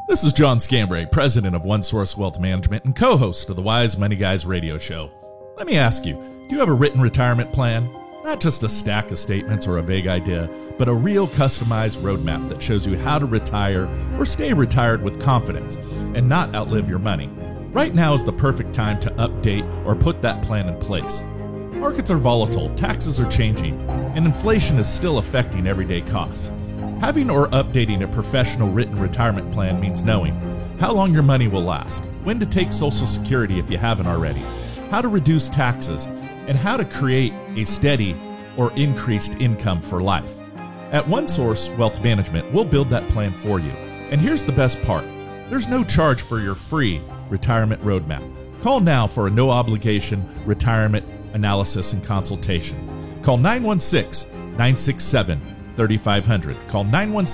This is John Scambray, president of OneSource Wealth Management and co-host of the Wise Money Guys radio show. Let me ask you, do you have a written retirement plan? Not just a stack of statements or a vague idea, but a real customized roadmap that shows you how to retire or stay retired with confidence and not outlive your money. Right now is the perfect time to update or put that plan in place. Markets are volatile, taxes are changing, and inflation is still affecting everyday costs. Having or updating a professional written retirement plan means knowing how long your money will last, when to take Social Security if you haven't already, how to reduce taxes, and how to create a steady or increased income for life. At OneSource Wealth Management, we'll build that plan for you. And here's the best part. There's no charge for your free retirement roadmap. Call now for a no-obligation retirement analysis and consultation. Call 916-967-3500. Call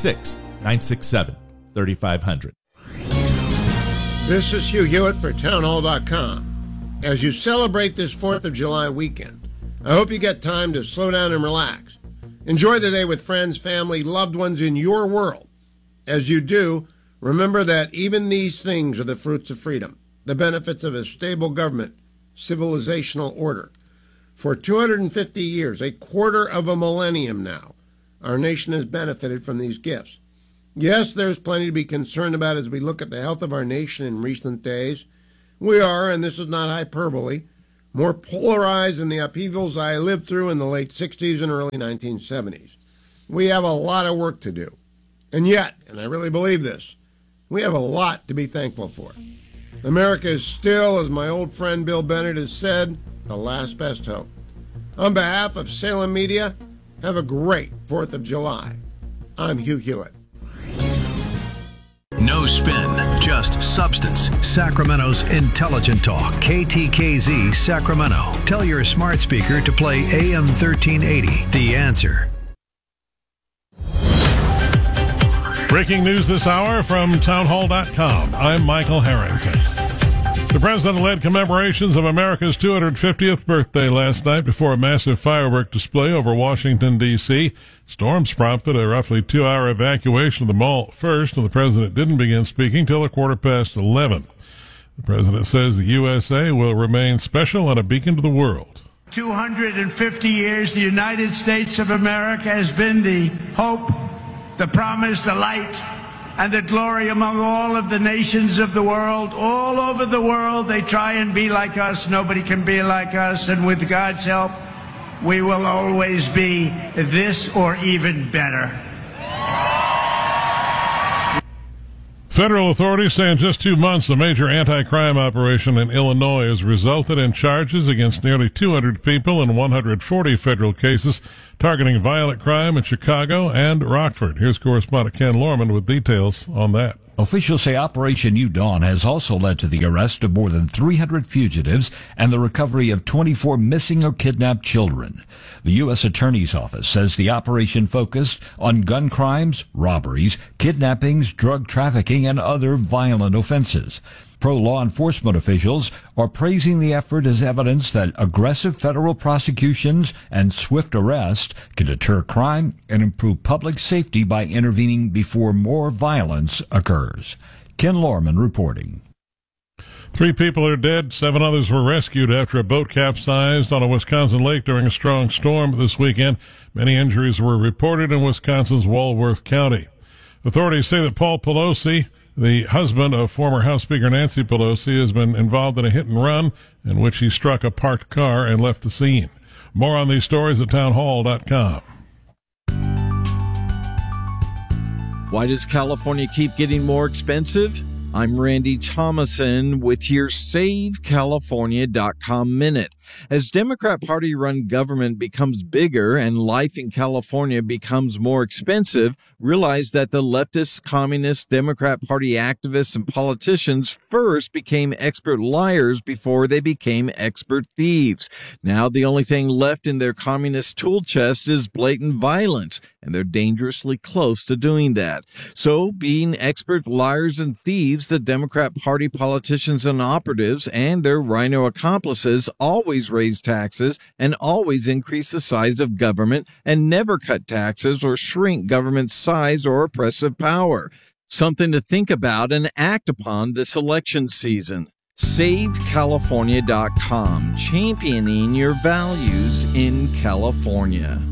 916-967-3500. This is Hugh Hewitt for townhall.com. As you celebrate this 4th of July weekend, I hope you get time to slow down and relax. Enjoy the day with friends, family, loved ones in your world. As you do, remember that even these things are the fruits of freedom, the benefits of a stable government, civilizational order. For 250 years, a quarter of a millennium now, our nation has benefited from these gifts. Yes, there's plenty to be concerned about as we look at the health of our nation in recent days. We are, and this is not hyperbole, more polarized than the upheavals I lived through in the late 60s and early 1970s. We have a lot of work to do. And yet, and I really believe this, we have a lot to be thankful for. America is still, as my old friend Bill Bennett has said, the last best hope. On behalf of Salem Media, have a great 4th of July. I'm Hugh Hewitt. No spin, just substance. Sacramento's intelligent talk. KTKZ Sacramento. Tell your smart speaker to play AM 1380. The Answer. Breaking news this hour from townhall.com. I'm Michael Harrington. The president led commemorations of America's 250th birthday last night before a massive firework display over Washington, D.C. Storms prompted a roughly 2-hour evacuation of the mall at first, and the president didn't begin speaking till 11:15. The president says the USA will remain special and a beacon to the world. 250 years, the United States of America has been the hope, the promise, the light, and the glory among all of the nations of the world. All over the world, they try and be like us. Nobody can be like us. And with God's help, we will always be this or even better. Federal authorities say in just 2 months, a major anti-crime operation in Illinois has resulted in charges against nearly 200 people in 140 federal cases targeting violent crime in Chicago and Rockford. Here's correspondent Ken Lorman with details on that. Officials say Operation New Dawn has also led to the arrest of more than 300 fugitives and the recovery of 24 missing or kidnapped children. The U.S. Attorney's Office says the operation focused on gun crimes, robberies, kidnappings, drug trafficking, and other violent offenses. Pro-law enforcement officials are praising the effort as evidence that aggressive federal prosecutions and swift arrest can deter crime and improve public safety by intervening before more violence occurs. Ken Lorman reporting. 3 people are dead. 7 others were rescued after a boat capsized on a Wisconsin lake during a strong storm this weekend. Many injuries were reported in Wisconsin's Walworth County. Authorities say that Paul Pelosi, the husband of former House Speaker Nancy Pelosi, has been involved in a hit-and-run in which he struck a parked car and left the scene. More on these stories at townhall.com. Why does California keep getting more expensive? I'm Randy Thomason with your SaveCalifornia.com Minute. As Democrat Party-run government becomes bigger and life in California becomes more expensive, realize that the leftist, communist, Democrat Party activists and politicians first became expert liars before they became expert thieves. Now the only thing left in their communist tool chest is blatant violence, and they're dangerously close to doing that. So, being expert liars and thieves, the Democrat Party politicians and operatives and their rhino accomplices always raise taxes and always increase the size of government and never cut taxes or shrink government's size or oppressive power. Something to think about and act upon this election season. SaveCalifornia.com, championing your values in California.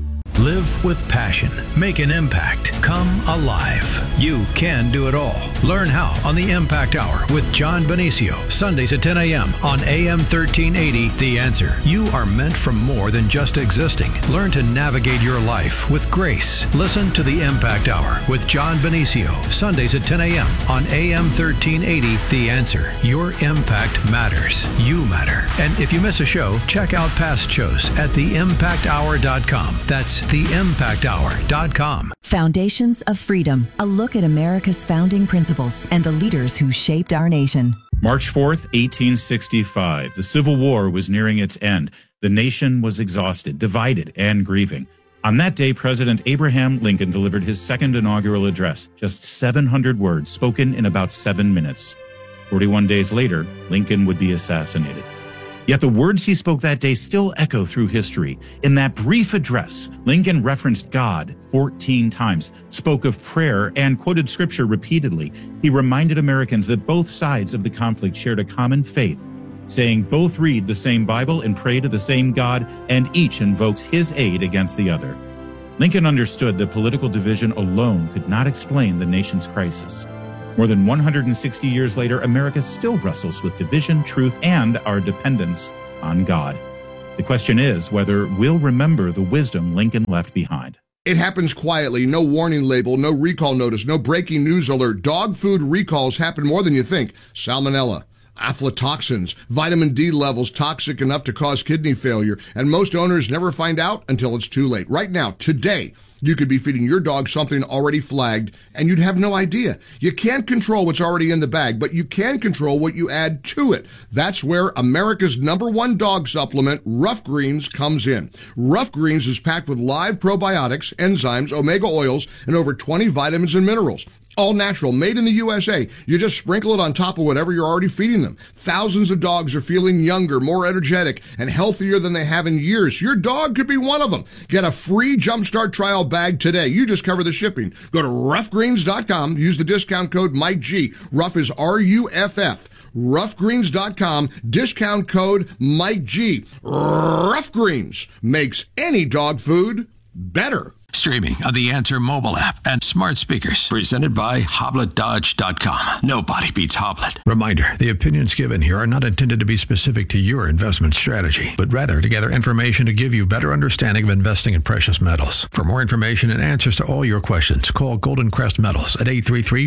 Live with passion. Make an impact. Come alive. You can do it all. Learn how on the Impact Hour with John Benicio. Sundays at 10 a.m. on AM 1380. The Answer. You are meant for more than just existing. Learn to navigate your life with grace. Listen to the Impact Hour with John Benicio. Sundays at 10 a.m. on AM 1380. The Answer. Your impact matters. You matter. And if you miss a show, check out past shows at theimpacthour.com. That's theimpacthour.com. Foundations of Freedom, a look at America's founding principles and the leaders who shaped our nation. March 4th, 1865. The Civil War was nearing its end. The nation was exhausted, divided, and grieving. On that day, President Abraham Lincoln delivered his second inaugural address, just 700 words spoken in about 7 minutes. 41 days later, Lincoln would be assassinated. Yet the words he spoke that day still echo through history. In that brief address, Lincoln referenced God 14 times, spoke of prayer, and quoted scripture repeatedly. He reminded Americans that both sides of the conflict shared a common faith, saying both read the same Bible and pray to the same God, and each invokes his aid against the other. Lincoln understood that political division alone could not explain the nation's crisis. More than 160 years later, America still wrestles with division, truth, and our dependence on God. The question is whether we'll remember the wisdom Lincoln left behind. It happens quietly, no warning label, no recall notice, no breaking news alert. Dog food recalls happen more than you think. Salmonella, aflatoxins, vitamin D levels toxic enough to cause kidney failure, and most owners never find out until it's too late. Right now, today, you could be feeding your dog something already flagged, and you'd have no idea. You can't control what's already in the bag, but you can control what you add to it. That's where America's #1 dog supplement, Rough Greens, comes in. Rough Greens is packed with live probiotics, enzymes, omega oils, and over 20 vitamins and minerals. All natural, made in the USA. You just sprinkle it on top of whatever you're already feeding them. Thousands of dogs are feeling younger, more energetic, and healthier than they have in years. Your dog could be one of them. Get a free Jumpstart trial bag today. You just cover the shipping. Go to roughgreens.com. Use the discount code MikeG. Rough is RUFF. Roughgreens.com. Discount code MikeG. Rough Greens makes any dog food better. Streaming on the Answer mobile app and smart speakers. Presented by HoblettDodge.com. Nobody beats Hoblet. Reminder, the opinions given here are not intended to be specific to your investment strategy, but rather to gather information to give you better understanding of investing in precious metals. For more information and answers to all your questions, call Golden Crest Metals at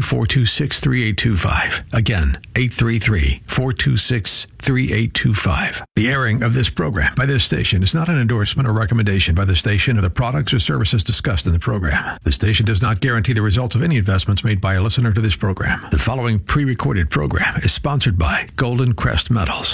833-426-3825. Again, 833-426-3825. The airing of this program by this station is not an endorsement or recommendation by the station of the products or services discussed in the program. The station does not guarantee the results of any investments made by a listener to this program. The following pre-recorded program is sponsored by Golden Crest Metals.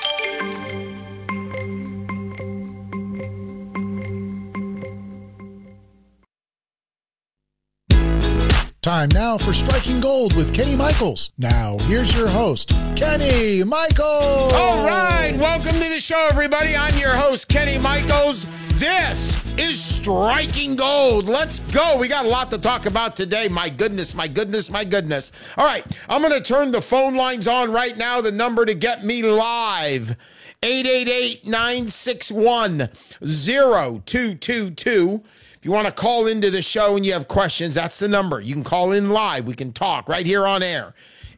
Time now for Striking Gold with Kenny Michaels. Now, here's your host, Kenny Michaels. All right, welcome to the show, everybody. I'm your host, Kenny Michaels. This is Striking Gold. Let's go. We got a lot to talk about today. My goodness, my goodness, my goodness. All right, I'm going to turn the phone lines on right now. The number to get me live, 888-961-0222. If you want to call into the show and you have questions, that's the number. You can call in live. We can talk right here on air.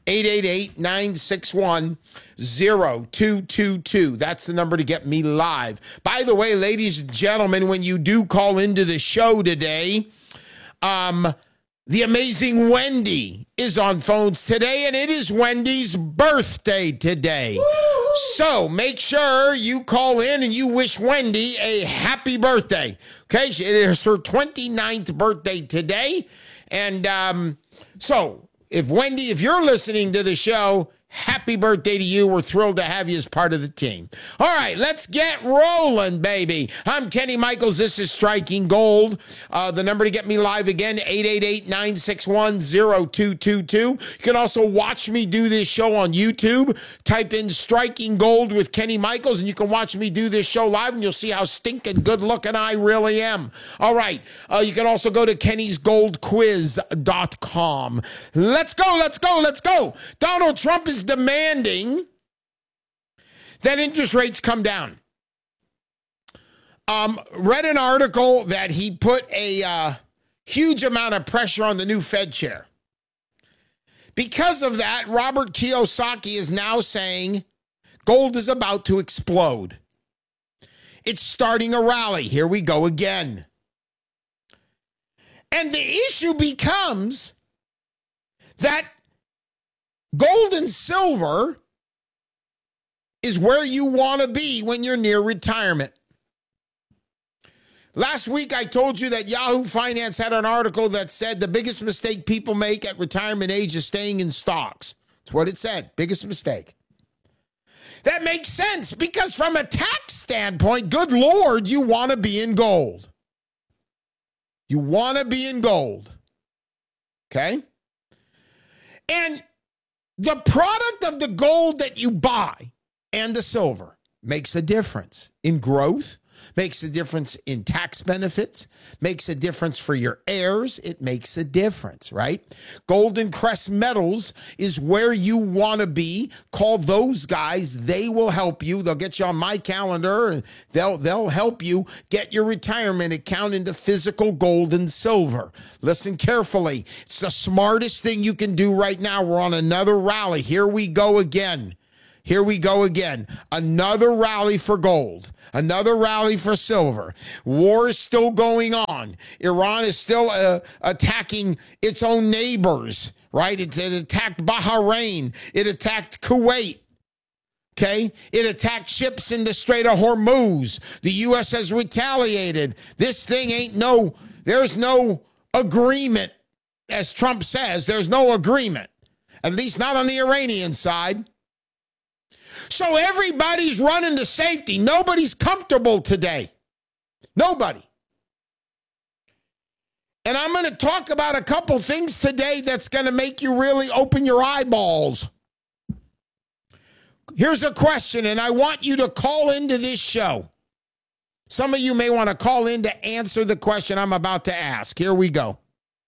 888-961-0222. That's the number to get me live. By the way, ladies and gentlemen, when you do call into the show today, the amazing Wendy is on phones today, and it is Wendy's birthday today. Woo! So make sure you call in and you wish Wendy a happy birthday. Okay, it is her 29th birthday today. And so if Wendy, if you're listening to the show, happy birthday to you. We're thrilled to have you as part of the team. All right, let's get rolling, baby. I'm Kenny Michaels. This is Striking Gold. The number to get me live again, 888-961-0222. You can also watch me do this show on YouTube. Type in Striking Gold with Kenny Michaels, and you can watch me do this show live, and you'll see how stinking good-looking I really am. All right, you can also go to kennysgoldquiz.com. Let's go. Donald Trump is demanding that interest rates come down. Read an article that he put a huge amount of pressure on the new Fed chair. Because of that, Robert Kiyosaki is now saying gold is about to explode. It's starting a rally. Here we go again. And the issue becomes that gold and silver is where you want to be when you're near retirement. Last week, I told you that Yahoo Finance had an article that said the biggest mistake people make at retirement age is staying in stocks. That's what it said. Biggest mistake. That makes sense because from a tax standpoint, good Lord, you want to be in gold. You want to be in gold. Okay? And the product of the gold that you buy and the silver makes a difference in growth, makes a difference in tax benefits, makes a difference for your heirs. It makes a difference, right? Golden Crest Metals is where you want to be. Call those guys. They will help you. They'll get you on my calendar, and they'll help you get your retirement account into physical gold and silver. Listen carefully. It's the smartest thing you can do right now. We're on another rally. Here we go again. Another rally for gold. Another rally for silver. War is still going on. Iran is still attacking its own neighbors, right? It attacked Bahrain. It attacked Kuwait. Okay? It attacked ships in the Strait of Hormuz. The U.S. has retaliated. This thing there's no agreement, as Trump says. There's no agreement, at least not on the Iranian side. So everybody's running to safety. Nobody's comfortable today. Nobody. And I'm going to talk about a couple things today that's going to make you really open your eyeballs. Here's a question, and I want you to call into this show. Some of you may want to call in to answer the question I'm about to ask. Here we go.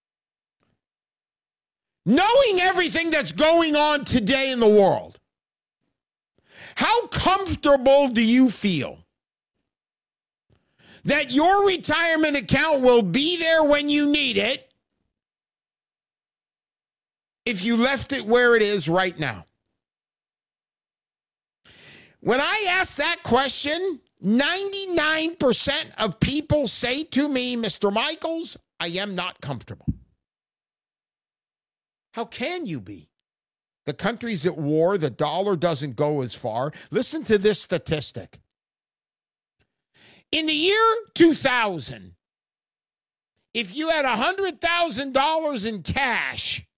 Knowing everything that's going on today in the world, how comfortable do you feel that your retirement account will be there when you need it if you left it where it is right now? When I ask that question, 99% of people say to me, Mr. Michaels, I am not comfortable. How can you be? The country's at war. The dollar doesn't go as far. Listen to this statistic. In the year 2000, if you had $100,000 in cash,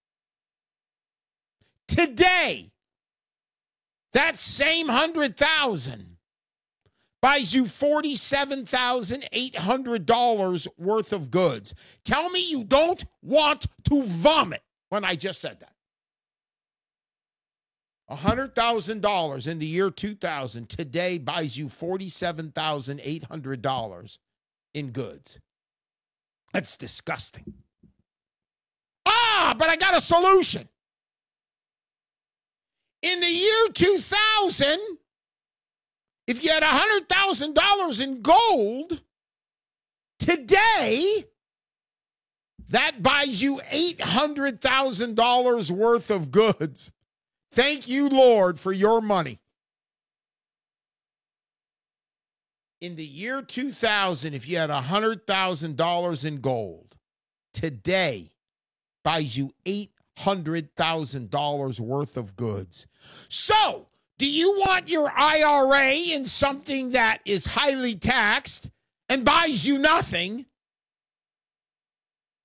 today, that same $100,000 buys you $47,800 worth of goods. Tell me you don't want to vomit when I just said that. $100,000 in the year 2000 today buys you $47,800 in goods. That's disgusting. But I got a solution. In the year 2000, if you had $100,000 in gold, today, that buys you $800,000 worth of goods. Thank you, Lord, for your money. In the year 2000, if you had $100,000 in gold, today buys you $800,000 worth of goods. So, do you want your IRA in something that is highly taxed and buys you nothing?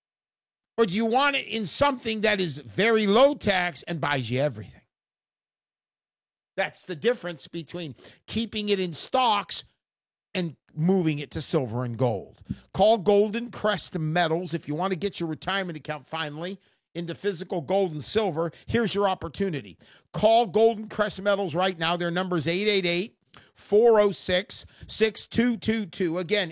Or do you want it in something that is very low tax and buys you everything? That's the difference between keeping it in stocks and moving it to silver and gold. Call Golden Crest Metals if you want to get your retirement account finally into physical gold and silver. Here's your opportunity. Call Golden Crest Metals right now. Their number is 888-406-6222. Again,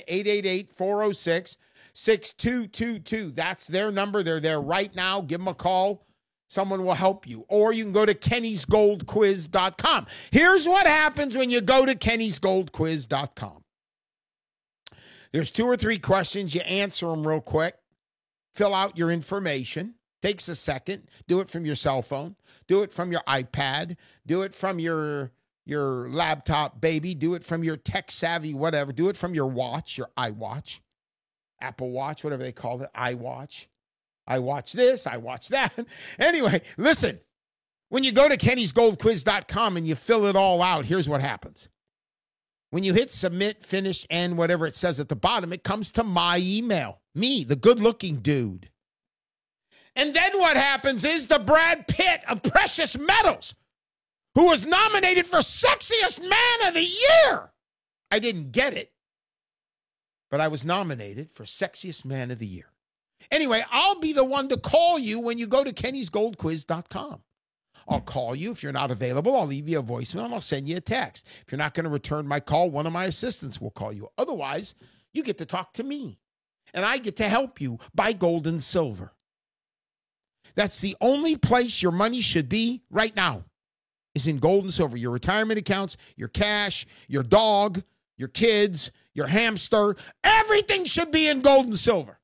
888-406-6222. That's their number. They're there right now. Give them a call. Someone will help you. Or you can go to kennysgoldquiz.com. Here's what happens when you go to kennysgoldquiz.com. There's 2 or 3 questions. You answer them real quick. Fill out your information. Takes a second. Do it from your cell phone. Do it from your iPad. Do it from your laptop, baby. Do it from your tech-savvy whatever. Do it from your watch, your iWatch, Apple Watch, whatever they call it, iWatch. I watch this, I watch that. Anyway, listen, when you go to kennysgoldquiz.com and you fill it all out, here's what happens. When you hit submit, finish, and whatever it says at the bottom, it comes to my email, me, the good-looking dude. And then what happens is the Brad Pitt of precious metals, who was nominated for Sexiest Man of the Year. I didn't get it, but I was nominated for Sexiest Man of the Year. Anyway, I'll be the one to call you when you go to kennysgoldquiz.com. I'll call you. If you're not available, I'll leave you a voicemail and I'll send you a text. If you're not going to return my call, one of my assistants will call you. Otherwise, you get to talk to me, and I get to help you buy gold and silver. That's the only place your money should be right now, is in gold and silver. Your retirement accounts, your cash, your dog, your kids, your hamster, everything should be in gold and silver.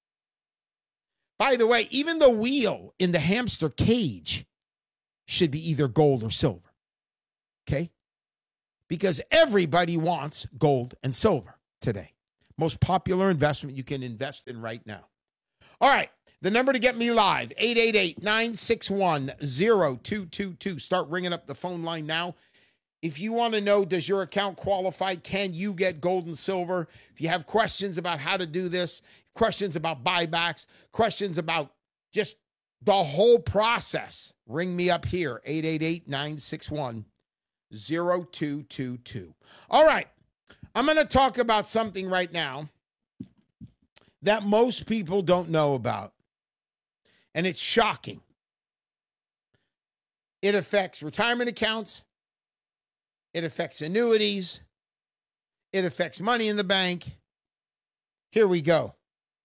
By the way, even the wheel in the hamster cage should be either gold or silver, okay? Because everybody wants gold and silver today. Most popular investment you can invest in right now. All right, the number to get me live, 888-961-0222. Start ringing up the phone line now. If you want to know, does your account qualify? Can you get gold and silver? If you have questions about how to do this, questions about buybacks, questions about just the whole process, ring me up here, 888-961-0222. All right, I'm going to talk about something right now that most people don't know about, and it's shocking. It affects retirement accounts. It affects annuities. It affects money in the bank. Here we go.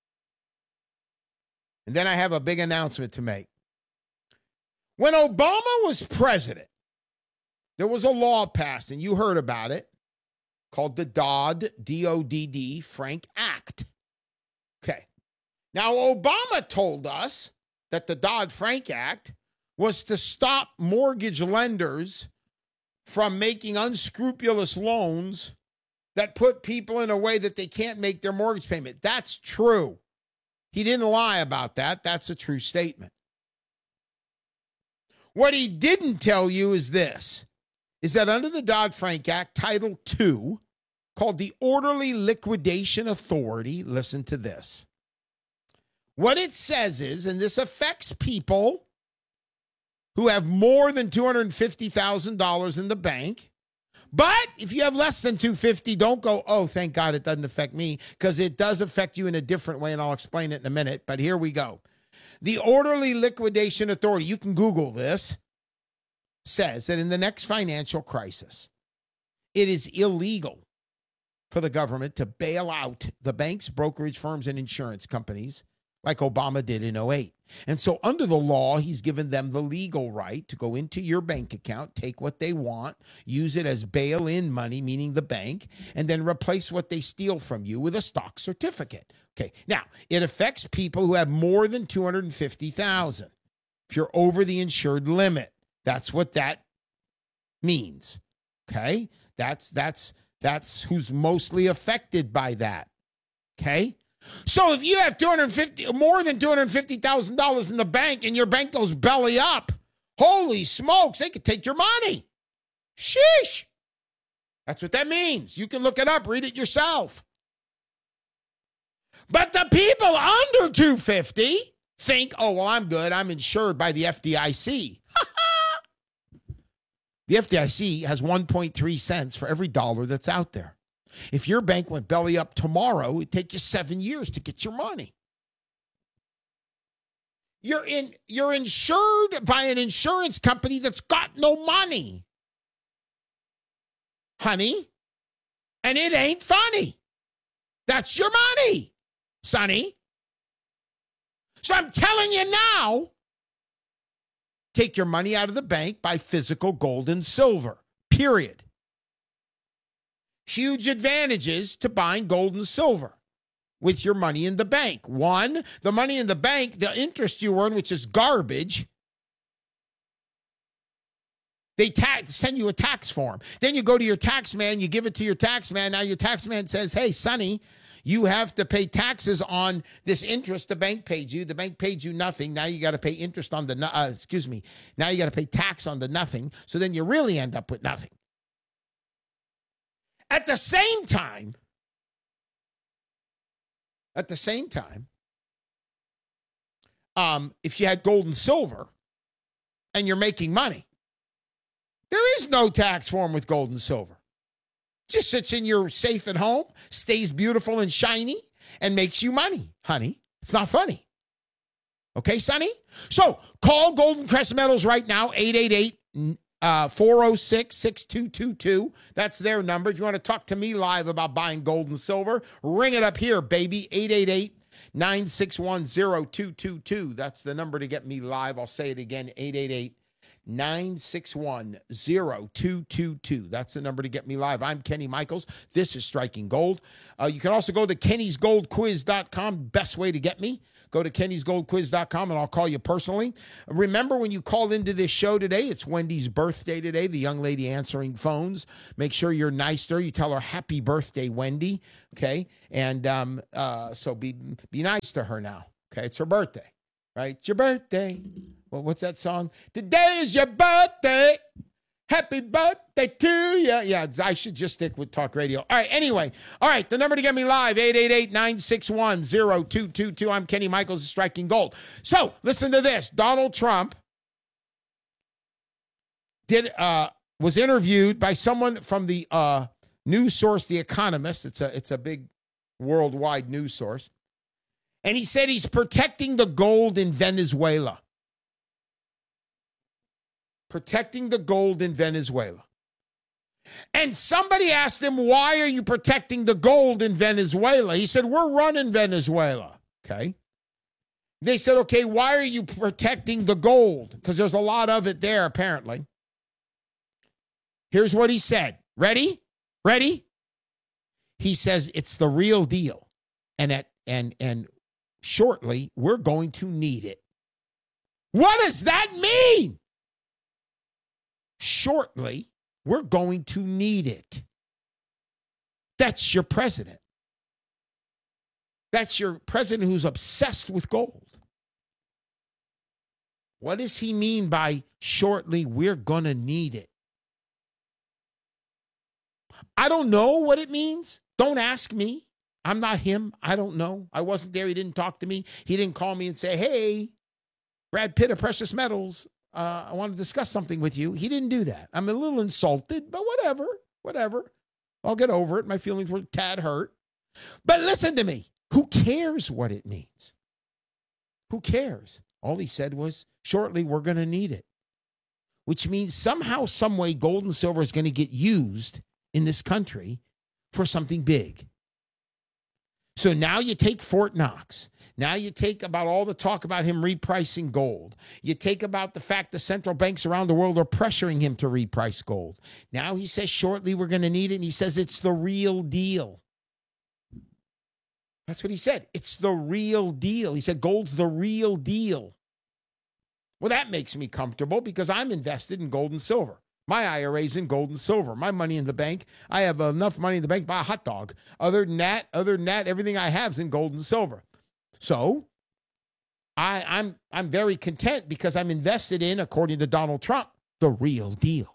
And then I have a big announcement to make. When Obama was president, there was a law passed, and you heard about it, called the Dodd, D-O-D-D, Frank Act. Okay. Now, Obama told us that the Dodd-Frank Act was to stop mortgage lenders from making unscrupulous loans that put people in a way that they can't make their mortgage payment. That's true. He didn't lie about that. That's a true statement. What he didn't tell you is this, is that under the Dodd-Frank Act, Title II, called the Orderly Liquidation Authority, listen to this. What it says is, and this affects people who have more than $250,000 in the bank, but if you have less than $250,000, don't go, oh, thank God it doesn't affect me, because it does affect you in a different way, and I'll explain it in a minute, but here we go. The Orderly Liquidation Authority, you can Google this, says that in the next financial crisis, it is illegal for the government to bail out the banks, brokerage firms, and insurance companies like Obama did in 2008. And so under the law, he's given them the legal right to go into your bank account, take what they want, use it as bail-in money, meaning the bank, and then replace what they steal from you with a stock certificate. Okay, now, it affects people who have more than $250,000. If you're over the insured limit, that's what that means. Okay? That's who's mostly affected by that. Okay? So if you have more than $250,000 in the bank and your bank goes belly up, holy smokes, they could take your money. Sheesh. That's what that means. You can look it up, read it yourself. But the people under 250 think, oh, well, I'm good. I'm insured by the FDIC. The FDIC has 1.3 cents for every dollar that's out there. If your bank went belly up tomorrow, it'd take you 7 years to get your money. You're insured by an insurance company that's got no money, honey, and it ain't funny. That's your money, sonny. So I'm telling you now, take your money out of the bank, buy physical gold and silver, period. Huge advantages to buying gold and silver with your money in the bank. One, the money in the bank, the interest you earn, which is garbage, they send you a tax form. Then you go to your tax man, you give it to your tax man. Now your tax man says, hey, sonny, you have to pay taxes on this interest the bank paid you. The bank paid you nothing. Now you got to pay interest on the, now you got to pay tax on the nothing. So then you really end up with nothing. At the same time, if you had gold and silver and you're making money, there is no tax form with gold and silver. Just sits in your safe at home, stays beautiful and shiny, and makes you money, honey. It's not funny. Okay, Sonny? So call Golden Crest Metals right now, 888-406-6222. That's their number. If you want to talk to me live about buying gold and silver, ring it up here, baby, 888-961-0222. That's the number to get me live. I'll say it again, 888-961-0222. That's the number to get me live. I'm Kenny Michaels. This is Striking Gold. You can also go to kennysgoldquiz.com. Best way to get me. Go to kennysgoldquiz.com, and I'll call you personally. Remember, when you called into this show today, it's Wendy's birthday today, the young lady answering phones. Make sure you're nice to her. You tell her, happy birthday, Wendy, okay? And so be nice to her now, okay? It's her birthday, right? It's your birthday. Well, what's that song? Today is your birthday. Happy birthday to you. Yeah, I should just stick with talk radio. All right, anyway. All right, the number to get me live, 888-961-0222. I'm Kenny Michaels, Striking Gold. So, listen to this. Donald Trump was interviewed by someone from the news source, The Economist. It's a big worldwide news source. And he said he's protecting the gold in Venezuela. Protecting the gold in Venezuela. And somebody asked him, why are you protecting the gold in Venezuela? He said, we're running Venezuela. Okay. They said, okay, why are you protecting the gold? Because there's a lot of it there, apparently. Here's what he said. Ready? Ready? He says, it's the real deal. And shortly, we're going to need it. What does that mean? Shortly, we're going to need it. That's your president. That's your president who's obsessed with gold. What does he mean by shortly, we're going to need it? I don't know what it means. Don't ask me. I'm not him. I don't know. I wasn't there. He didn't talk to me. He didn't call me and say, hey, Brad Pitt of Precious Metals, I want to discuss something with you. He didn't do that. I'm a little insulted, but whatever. I'll get over it. My feelings were a tad hurt. But listen to me. Who cares what it means? Who cares? All he said was, shortly, we're going to need it. Which means somehow, some way, gold and silver is going to get used in this country for something big. So now you take Fort Knox. Now you take about all the talk about him repricing gold. You take about the fact the central banks around the world are pressuring him to reprice gold. Now he says shortly we're going to need it, and he says it's the real deal. That's what he said. It's the real deal. He said gold's the real deal. Well, that makes me comfortable because I'm invested in gold and silver. My IRA's in gold and silver. My money in the bank, I have enough money in the bank to buy a hot dog. Other than that, everything I have is in gold and silver. So I'm very content because I'm invested in, according to Donald Trump, the real deal.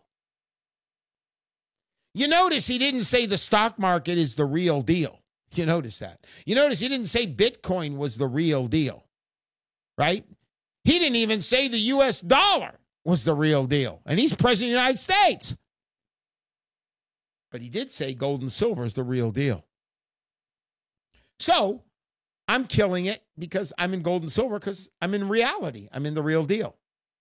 You notice he didn't say the stock market is the real deal. You notice that. You notice he didn't say Bitcoin was the real deal, right? He didn't even say the U.S. dollar was the real deal. And he's president of the United States. But he did say gold and silver is the real deal. So I'm killing it because I'm in gold and silver because I'm in reality. I'm in the real deal.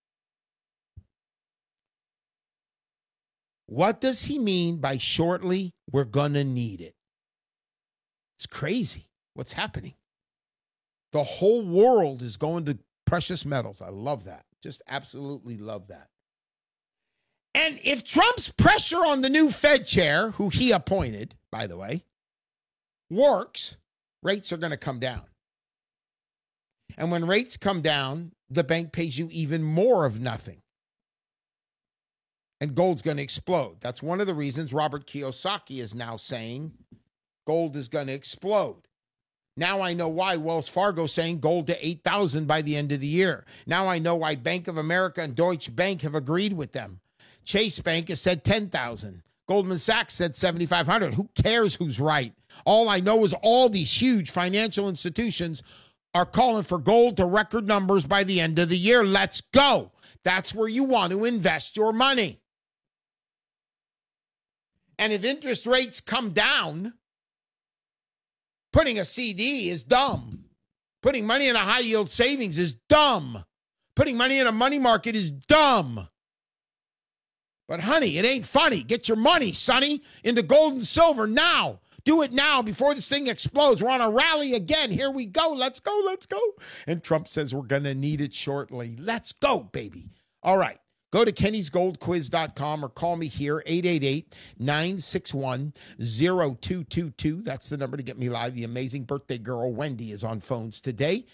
What does he mean by shortly we're going to need it? It's crazy what's happening. The whole world is going to precious metals. I love that. Just absolutely love that. And if Trump's pressure on the new Fed chair, who he appointed, by the way, works, rates are going to come down. And when rates come down, the bank pays you even more of nothing. And gold's going to explode. That's one of the reasons Robert Kiyosaki is now saying gold is going to explode. Now I know why Wells Fargo is saying gold to 8,000 by the end of the year. Now I know why Bank of America and Deutsche Bank have agreed with them. Chase Bank has said 10,000. Goldman Sachs said 7,500. Who cares who's right? All I know is all these huge financial institutions are calling for gold to record numbers by the end of the year. Let's go. That's where you want to invest your money. And if interest rates come down, putting a CD is dumb. Putting money in a high-yield savings is dumb. Putting money in a money market is dumb. But, honey, it ain't funny. Get your money, sonny, into gold and silver now. Do it now before this thing explodes. We're on a rally again. Here we go. Let's go. Let's go. And Trump says we're going to need it shortly. Let's go, baby. All right. Go to kennysgoldquiz.com or call me here, 888-961-0222. That's the number to get me live. The amazing birthday girl, Wendy, is on phones today.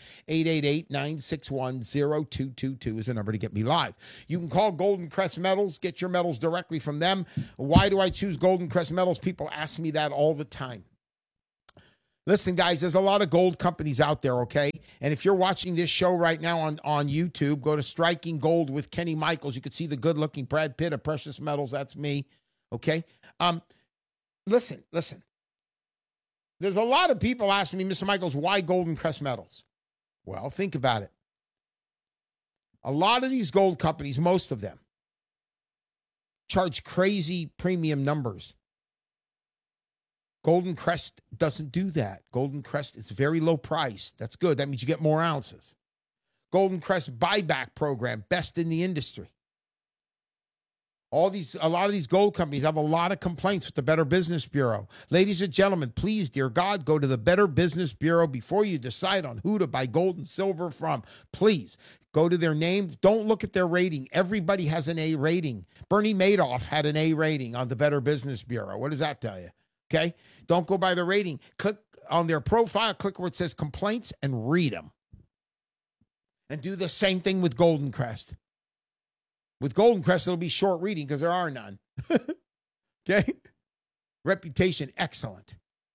888-961-0222 is the number to get me live. You can call Golden Crest Metals, get your metals directly from them. Why do I choose Golden Crest Metals? People ask me that all the time. Listen, guys, there's a lot of gold companies out there, okay? And if you're watching this show right now on YouTube, go to Striking Gold with Kenny Michaels. You can see the good-looking Brad Pitt of Precious Metals. That's me, okay? Listen. There's a lot of people asking me, Mr. Michaels, why Golden Crest Metals? Well, think about it. A lot of these gold companies, most of them, charge crazy premium numbers. Golden Crest doesn't do that. Golden Crest is very low price. That's good. That means you get more ounces. Golden Crest buyback program, best in the industry. A lot of these gold companies have a lot of complaints with the Better Business Bureau. Ladies and gentlemen, please, dear God, go to the Better Business Bureau before you decide on who to buy gold and silver from. Please, go to their name. Don't look at their rating. Everybody has an A rating. Bernie Madoff had an A rating on the Better Business Bureau. What does that tell you? Okay? Don't go by the rating. Click on their profile, click where it says complaints, and read them. And do the same thing with Golden Crest. With Golden Crest, it'll be short reading because there are none. Okay? Reputation, excellent.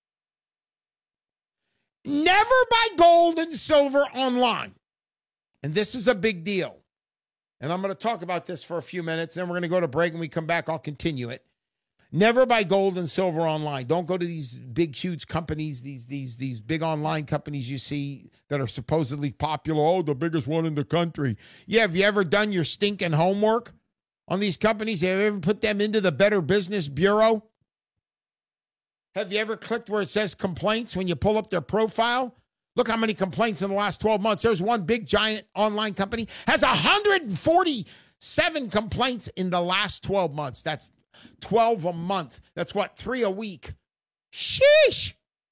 Never buy gold and silver online. And this is a big deal. And I'm going to talk about this for a few minutes. Then we're going to go to break. When we come back, I'll continue it. Never buy gold and silver online. Don't go to these big, huge companies, these big online companies you see that are supposedly popular. Oh, the biggest one in the country. Yeah, have you ever done your stinking homework on these companies? Have you ever put them into the Better Business Bureau? Have you ever clicked where it says complaints when you pull up their profile? Look how many complaints in the last 12 months. There's one big, giant online company has 147 complaints in the last 12 months. That's 12 a month. That's what, 3 a week. Sheesh.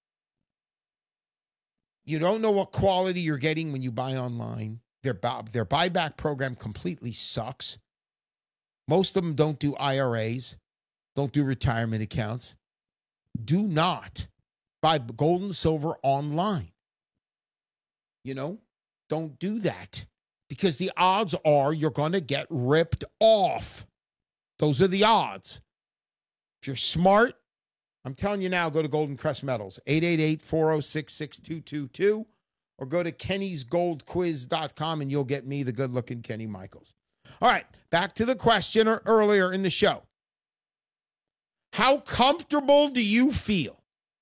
You don't know what quality you're getting when you buy online. Their buyback program completely sucks. Most of them don't do IRAs, don't do retirement accounts. Do not buy gold and silver online. You know, don't do that because the odds are you're going to get ripped off. Those are the odds. If you're smart, I'm telling you now, go to Golden Crest Metals, 888-406-6222, or go to kennysgoldquiz.com and you'll get me, the good-looking Kenny Michaels. All right, back to the question earlier in the show. How comfortable do you feel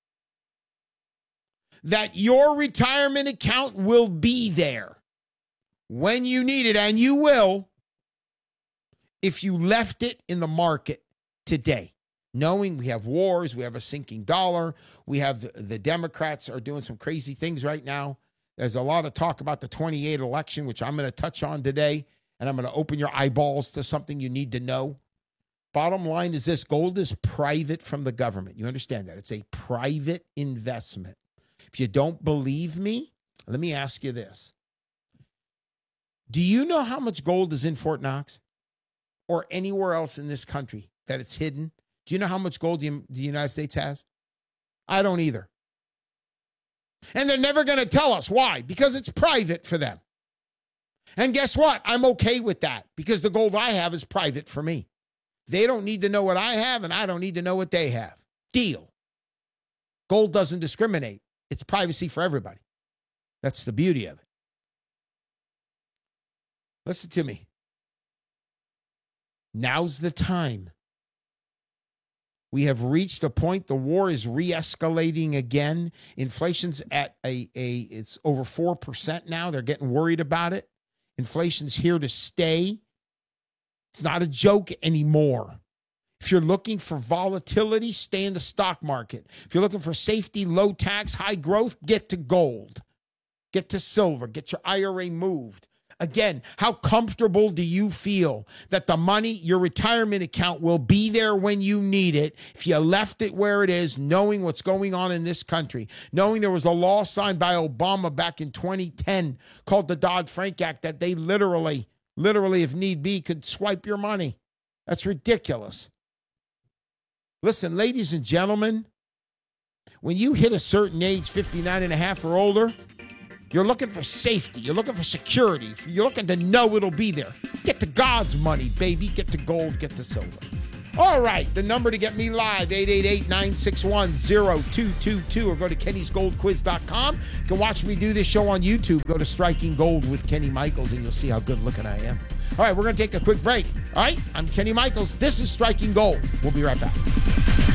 that your retirement account will be there when you need it, and you will, if you left it in the market today, knowing we have wars, we have a sinking dollar, we have the Democrats are doing some crazy things right now. There's a lot of talk about the 28 election, which I'm going to touch on today, and I'm going to open your eyeballs to something you need to know. Bottom line is this: gold is private from the government. You understand that? It's a private investment. If you don't believe me, let me ask you this. Do you know how much gold is in Fort Knox or anywhere else in this country that it's hidden? Do you know how much gold the United States has? I don't either. And they're never going to tell us why, because it's private for them. And guess what? I'm okay with that because the gold I have is private for me. They don't need to know what I have, and I don't need to know what they have. Deal. Gold doesn't discriminate. It's privacy for everybody. That's the beauty of it. Listen to me. Now's the time. We have reached a point. The war is re-escalating again. Inflation's at it's over 4% now. They're getting worried about it. Inflation's here to stay. It's not a joke anymore. If you're looking for volatility, stay in the stock market. If you're looking for safety, low tax, high growth, get to gold. Get to silver. Get your IRA moved. Again, how comfortable do you feel that the money, your retirement account, will be there when you need it if you left it where it is, knowing what's going on in this country, knowing there was a law signed by Obama back in 2010 called the Dodd-Frank Act that they literally, if need be, could swipe your money? That's ridiculous. Listen, ladies and gentlemen, when you hit a certain age, 59 and a half or older, you're looking for safety. You're looking for security. You're looking to know it'll be there. Get to God's money, baby. Get to gold. Get to silver. All right. The number to get me live, 888-961-0222, or go to kennysgoldquiz.com. You can watch me do this show on YouTube. Go to Striking Gold with Kenny Michaels, and you'll see how good looking I am. All right. We're going to take a quick break. All right. I'm Kenny Michaels. This is Striking Gold. We'll be right back.